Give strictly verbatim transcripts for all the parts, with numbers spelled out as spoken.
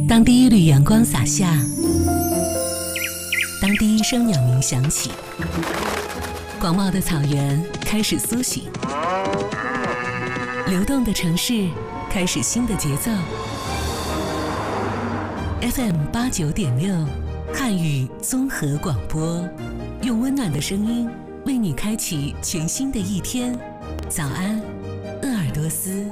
当第一缕阳光洒下，当第一声鸟鸣响起，广袤的草原开始苏醒，流动的城市开始新的节奏。F M 八九点六，汉语综合广播，用温暖的声音为你开启全新的一天。早安，鄂尔多斯。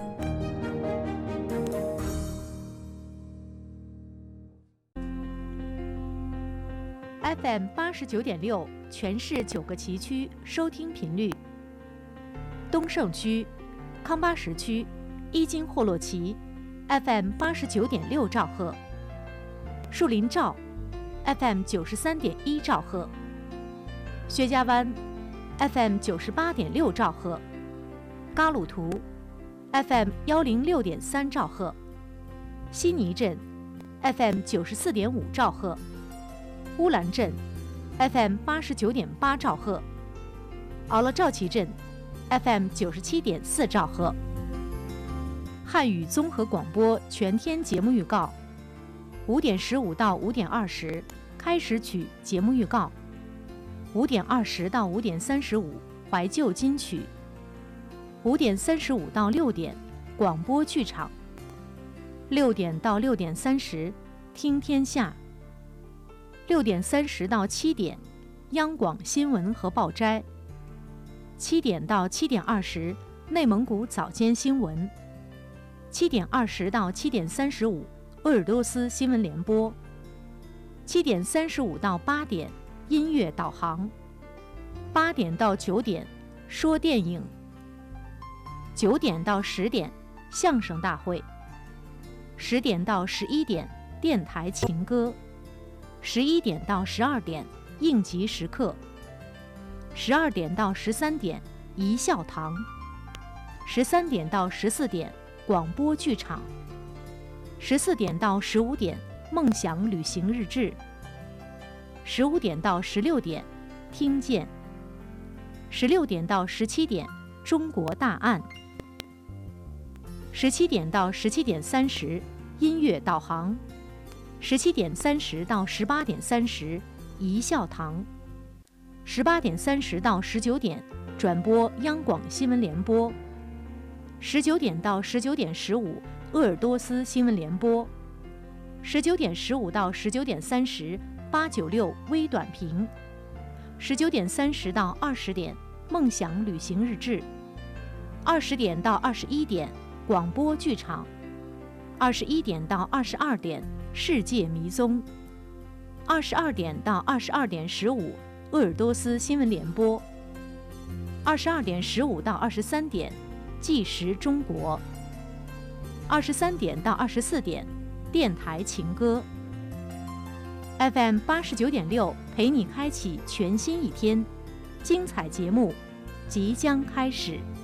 F M 八十九点六，全市九个旗区收听频率：东胜区、康巴什区、伊金霍洛旗 F M 八十九点六兆赫，树林赵 F M 九十三点一兆赫，薛家湾 F M 九十八点六兆赫，嘎鲁图 F M 幺零六点三兆赫，悉尼镇 F M 九十四点五兆赫。乌兰镇 F M 八十九点八兆赫，敖勒赵旗镇 F M 九十七点四兆赫。汉语综合广播全天节目预告：五点十五到五点二十开始曲节目预告，五点二十到五点三十五怀旧金曲，五点三十五到六点广播剧场，六点到六点三十听天下。六点三十到七点，央广新闻和报摘；七点到七点二十，内蒙古早间新闻；七点二十到七点三十五，鄂尔多斯新闻联播；七点三十五到八点，音乐导航；八点到九点，说电影；九点到十点，相声大会；十点到十一点，电台情歌。十一点到十二点，应急时刻；十二点到十三点，一笑堂；十三点到十四点，广播剧场；十四点到十五点，梦想旅行日志；十五点到十六点，听见；十六点到十七点，中国大案；十七点到十七点三十，音乐导航。十七点三十到十八点三十，一笑堂；十八点三十到十九点，转播央广新闻联播；十九点到十九点十五，鄂尔多斯新闻联播；十九点十五到十九点三十，八九六微短评；十九点三十到二十点，梦想旅行日志；二十点到二十一点，广播剧场；二十一点到二十二点。世界迷踪，二十二点到二十二点十五，鄂尔多斯新闻联播；二十二点十五到二十三点，纪实中国；二十三点到二十四点，电台情歌。F M 八十九点六，陪你开启全新一天，精彩节目即将开始。